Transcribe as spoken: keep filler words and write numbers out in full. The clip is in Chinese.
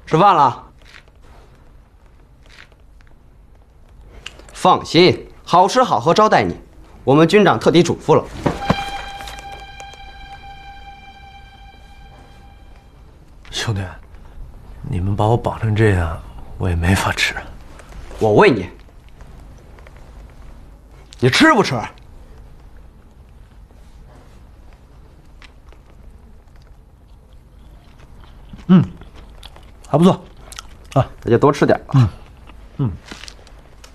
吃饭了。放心，好吃好喝招待你，我们军长特地嘱咐了。 兄弟，你们把我绑成这样，我也没法吃。 我喂你，你吃不吃？ 嗯，还不错，啊， 那就多吃点吧。嗯。